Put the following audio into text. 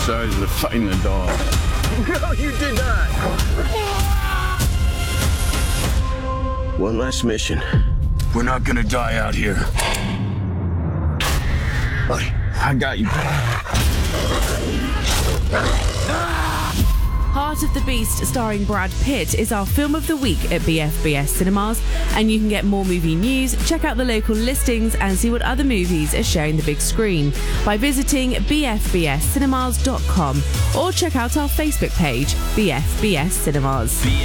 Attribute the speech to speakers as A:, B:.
A: exercise of fighting the dog.
B: No, you did not. One last mission.
A: We're not gonna die out here.
B: Buddy,
A: I got you.
C: Heart of the Beast, starring Brad Pitt, is our film of the week at BFBS Cinemas, and you can get more movie news, check out the local listings, and see what other movies are sharing the big screen by visiting bfbscinemas.com or check out our Facebook page, BFBS Cinemas.